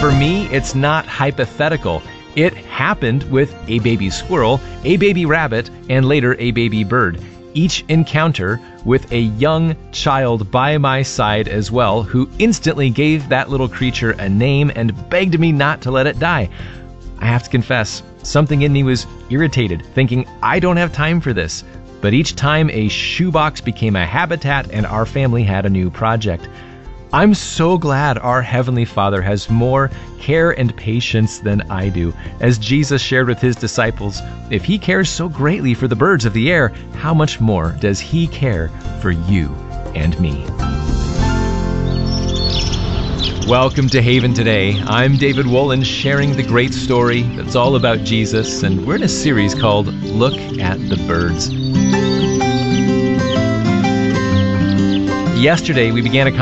for me, it's not hypothetical. It happened with a baby squirrel, a baby rabbit, and later a baby bird. Each encounter with a young child by my side as well, who instantly gave that little creature a name and begged me not to let it die. I have to confess, something in me was irritated, thinking I don't have time for this. But each time a shoebox became a habitat and our family had a new project. I'm so glad our Heavenly Father has more care and patience than I do. As Jesus shared with his disciples, if he cares so greatly for the birds of the air, how much more does he care for you and me? Welcome to Haven Today. I'm David Wolin, sharing the great story that's all about Jesus, and we're in a series called Look at the Birds. Yesterday, we began a